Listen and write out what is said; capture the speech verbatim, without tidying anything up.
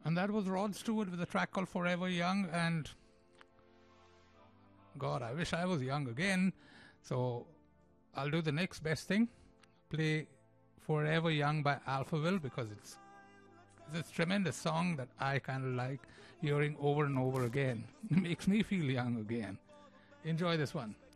And that was Rod Stewart with a track called Forever Young. And God, I wish I was young again. So I'll do the next best thing. Play Forever Young by Alphaville, because it's it's a tremendous song that I kind of like hearing over and over again. It makes me feel young again. Enjoy this one.